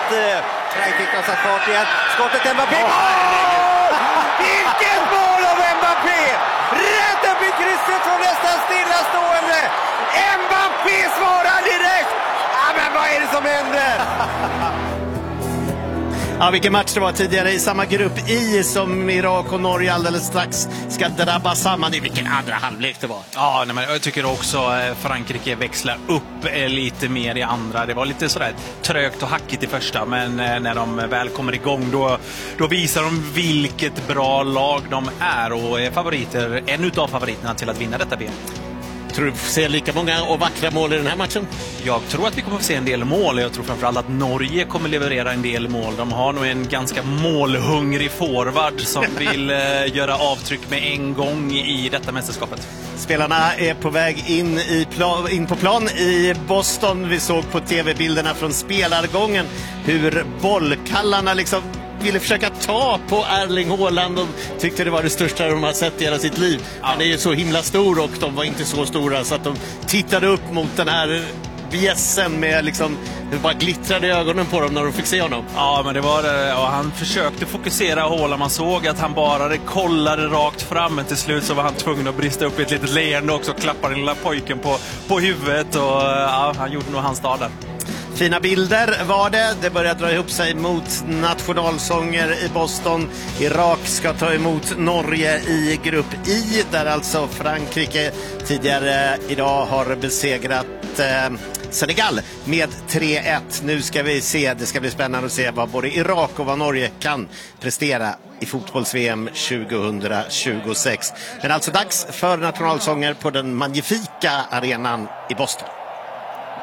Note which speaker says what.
Speaker 1: Frankrike har satt fart igen. Skottet Mbappé. Vilket mål av Mbappé! Rätt upp i krysset från nästan stillastående. Mbappé svarar direkt. Men vad är det som händer?
Speaker 2: Ja, vilken match det var tidigare i samma grupp I som Irak och Norge alldeles strax ska drabba samman i. Vilken andra halvlek det var.
Speaker 3: Ja, men jag tycker också Frankrike växlar upp lite mer i andra. Det var lite sådär trögt och hackigt i första, men när de väl kommer igång då visar de vilket bra lag de är och är favoriter, en utav favoriterna till att vinna detta VM.
Speaker 2: Tror du får se lika många och vackra mål i den här matchen?
Speaker 3: Jag tror att vi kommer att få se en del mål. Jag tror framförallt att Norge kommer leverera en del mål. De har nog en ganska målhungrig forward som vill göra avtryck med en gång i detta mästerskapet.
Speaker 2: Spelarna är på väg in på plan i Boston. Vi såg på tv-bilderna från spelargången hur bollkallarna liksom ville försöka ta på Erling Haaland och tyckte det var det största de har sett i hela sitt liv. Han är ju så himla stor och de var inte så stora så att de tittade upp mot den här bjässen med liksom, det bara glittrade i ögonen på dem när de fick se honom.
Speaker 3: Ja, men det var det. Och han försökte fokusera Haaland. Man såg att han bara kollade rakt fram, men till slut så var han tvungen att brista upp i ett litet leende också och klappa den lilla pojken på huvudet och ja, han gjorde nog hans dag där.
Speaker 2: Fina bilder var det. Det börjar dra ihop sig mot nationalsånger i Boston. Irak ska ta emot Norge i grupp I, där alltså Frankrike tidigare idag har besegrat Senegal med 3-1. Nu ska vi se, det ska bli spännande att se vad både Irak och vad Norge kan prestera i fotbolls-VM 2026. Men alltså dags för nationalsånger på den magnifika arenan i Boston.